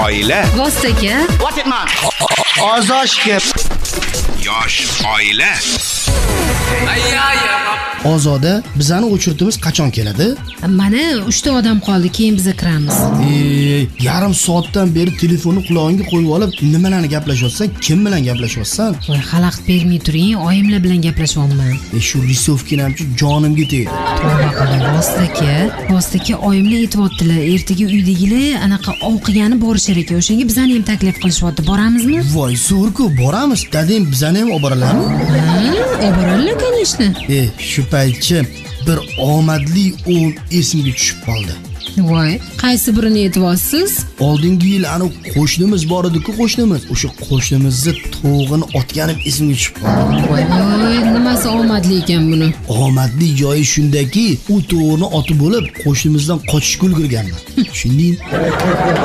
oila. Vositaga. What it man? Ozoshga. Yosh oila. Ozoda, bizani o'chirtimiz qachon keladi? Mana 3 ta odam qoldi, keyin biz kiramiz. Yarim soatdan beri telefonni qulog'ingga qo'yib olib, nimalarni gaplashyapsan? Kim bilan gaplashyapsan? Voy, xalaqit bermay turing, oyimlar bilan gaplashyapman. Shu risovkinamchi jonimga tegdi. Tavba qiling, vositaga oyimlar aytibotdilar, ertaga uydagilar anaqa ovqigani borishar ekan. O'shanga bizani ham taklif qilishyapti. Boramizmi? Voy, zo'r-ku, boramiz. Dadang bizani ham olib boralarmi? Boradilar, конечно. Shu paytchi bir omadli o'g'il esimga tushib qoldi. Voy, qaysi birini aytyapsiz? Oldingi yil ana qo'shnimiz bor edi-ku, qo'shnimiz. O'sha qo'shnimizni to'g'ini otganim esimga tushib qoldi. Voy, nimasi omadli ekan buni? Omadli joyi shundaki, u to'g'ini otib bo'lib, qo'shnimizdan qochishga ulgurganman. Tushundingmi?